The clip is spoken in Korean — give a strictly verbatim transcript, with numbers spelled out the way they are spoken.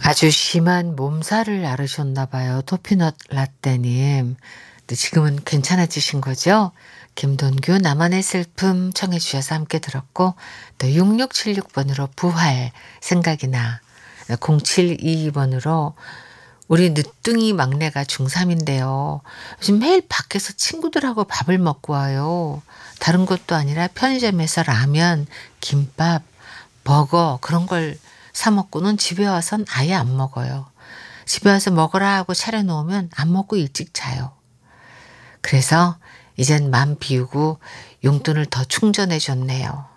아주 심한 몸살을 앓으셨나 봐요. 토피넛 라떼님. 근데 지금은 괜찮아지신 거죠? 김돈규 나만의 슬픔 청해 주셔서 함께 들었고 또 육육칠육 번으로 부활 생각이 나. 공칠이이 번으로 우리 늦둥이 막내가 중삼인데요. 요즘 매일 밖에서 친구들하고 밥을 먹고 와요. 다른 것도 아니라 편의점에서 라면, 김밥, 버거 그런 걸 사 먹고는 집에 와선 아예 안 먹어요. 집에 와서 먹으라 하고 차려놓으면 안 먹고 일찍 자요. 그래서 이젠 맘 비우고 용돈을 더 충전해 줬네요.